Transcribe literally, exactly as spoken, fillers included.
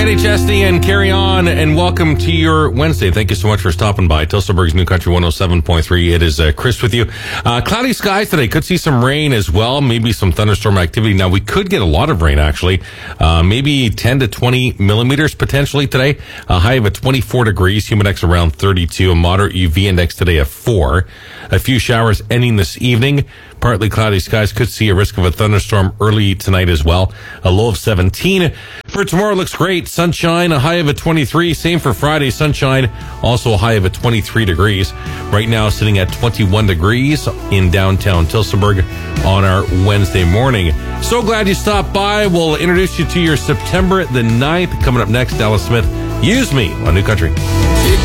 Kenny Chesney and Carry On, and welcome to your Wednesday. Thank you so much for stopping by. Tilsonburg's New Country one oh seven point three. It is uh, Chris with you. Uh, cloudy skies today. Could see some rain as well. Maybe some thunderstorm activity. Now, we could get a lot of rain, actually. Uh, maybe ten to twenty millimeters potentially today. A high of a twenty-four degrees. Humidex around thirty-two. A moderate U V index today of four. A few showers ending this evening. Partly cloudy skies. Could see a risk of a thunderstorm early tonight as well. A low of seventeen. For tomorrow, looks great. Sunshine, a high of a twenty-three. Same for Friday. Sunshine, also a high of a twenty-three degrees. Right now, sitting at twenty-one degrees in downtown Tilsonburg on our Wednesday morning. So glad you stopped by. We'll introduce you to your September the ninth. Coming up next, Dallas Smith, Use Me on New Country.